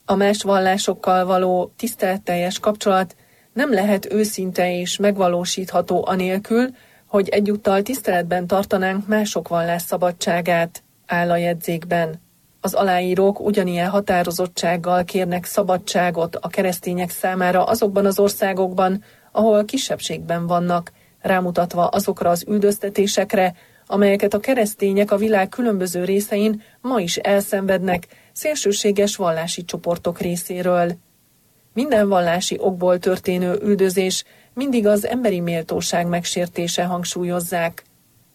A más vallásokkal való tiszteletteljes kapcsolat nem lehet őszinte és megvalósítható anélkül, hogy egyúttal tiszteletben tartanánk mások vallásszabadságát, áll a jegyzékben. Az aláírók ugyanilyen határozottsággal kérnek szabadságot a keresztények számára azokban az országokban, ahol kisebbségben vannak, rámutatva azokra az üldöztetésekre, amelyeket a keresztények a világ különböző részein ma is elszenvednek szélsőséges vallási csoportok részéről. Minden vallási okból történő üldözés mindig az emberi méltóság megsértése, hangsúlyozzák.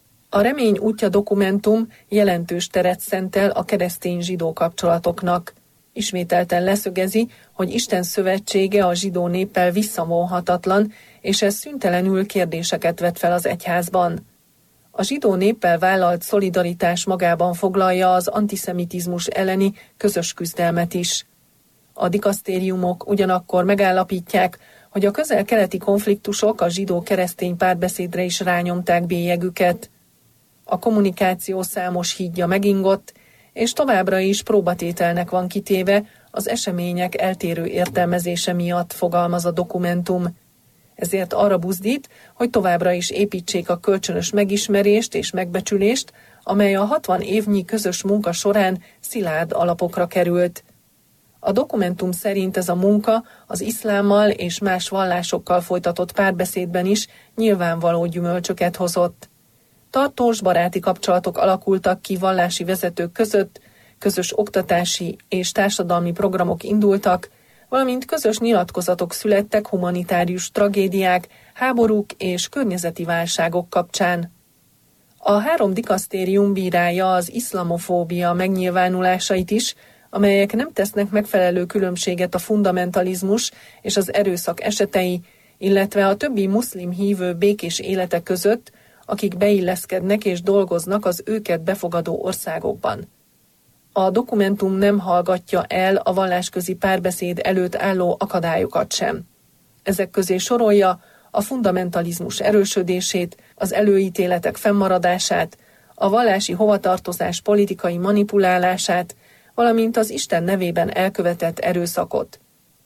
A Remény útja dokumentum jelentős teret szentel a keresztény-zsidó kapcsolatoknak. Ismételten leszögezi, hogy Isten szövetsége a zsidó néppel visszavonhatatlan, és ez szüntelenül kérdéseket vet fel az egyházban. A zsidó néppel vállalt szolidaritás magában foglalja az antiszemitizmus elleni közös küzdelmet is. A dikasztériumok ugyanakkor megállapítják, hogy a közel-keleti konfliktusok a zsidó-keresztény párbeszédre is rányomták bélyegüket. A kommunikáció számos hídja megingott, és továbbra is próbatételnek van kitéve az események eltérő értelmezése miatt, fogalmaz a dokumentum. Ezért arra buzdít, hogy továbbra is építsék a kölcsönös megismerést és megbecsülést, amely a 60 évnyi közös munka során szilárd alapokra került. A dokumentum szerint ez a munka az iszlámmal és más vallásokkal folytatott párbeszédben is nyilvánvaló gyümölcsöket hozott. Tartós baráti kapcsolatok alakultak ki vallási vezetők között, közös oktatási és társadalmi programok indultak, valamint közös nyilatkozatok születtek humanitárius tragédiák, háborúk és környezeti válságok kapcsán. A 3 dikasztérium bírálja az iszlamofóbia megnyilvánulásait is, amelyek nem tesznek megfelelő különbséget a fundamentalizmus és az erőszak esetei, illetve a többi muszlim hívő békés élete között, akik beilleszkednek és dolgoznak az őket befogadó országokban. A dokumentum nem hallgatja el a vallásközi párbeszéd előtt álló akadályokat sem. Ezek közé sorolja a fundamentalizmus erősödését, az előítéletek fennmaradását, a vallási hovatartozás politikai manipulálását, valamint az Isten nevében elkövetett erőszakot.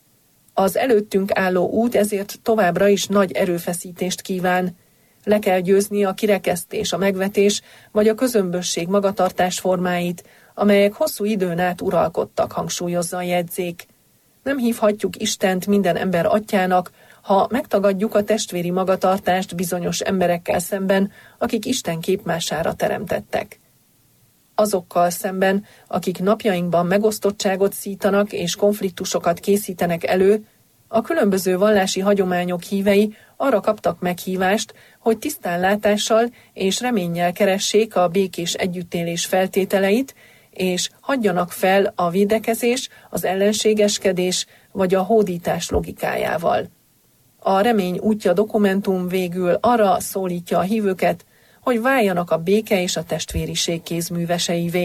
Az előttünk álló út ezért továbbra is nagy erőfeszítést kíván. Le kell győzni a kirekesztés, a megvetés vagy a közömbösség magatartás formáit, amelyek hosszú időn át uralkodtak, hangsúlyozza a jegyzék. Nem hívhatjuk Istent minden ember atyának, ha megtagadjuk a testvéri magatartást bizonyos emberekkel szemben, akik Isten képmására teremtettek. Azokkal szemben, akik napjainkban megosztottságot szítanak és konfliktusokat készítenek elő, a különböző vallási hagyományok hívei arra kaptak meghívást, hogy tisztánlátással és reménnyel keressék a békés együttélés feltételeit, és hagyjanak fel a védekezés, az ellenségeskedés vagy a hódítás logikájával. A Remény útja dokumentum végül arra szólítja a hívőket, hogy váljanak a béke és a testvériség kézműveseivé.